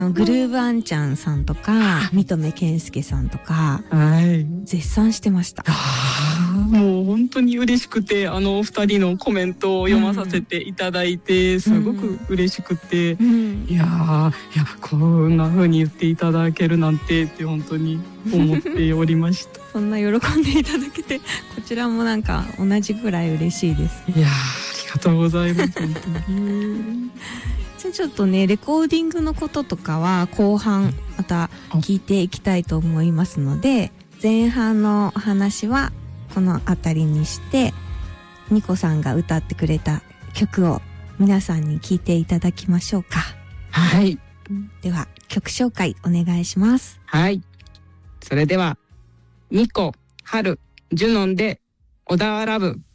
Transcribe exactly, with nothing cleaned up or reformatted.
グルーブアンちゃんさんとか三留健介さんとか、 はい、 絶賛してました。 あもう本当に嬉しくて、あのお二人のコメントを読まさせていただいて、うん、すごく嬉しくて、うん、いやいやこんな風に言っていただけるなんてって本当に思っておりましたそんな喜んでいただけて、こちらもなんか同じぐらい嬉しいです。 いやありがとうございます本当にじゃあちょっとね、レコーディングのこととかは後半また聞いていきたいと思いますので、前半の話はこのあたりにして、ニコさんが歌ってくれた曲を皆さんに聞いていただきましょうか。 はい。 では曲紹介お願いします。 はい。それではニコ、ハル、ジュノンで小田原ラブ。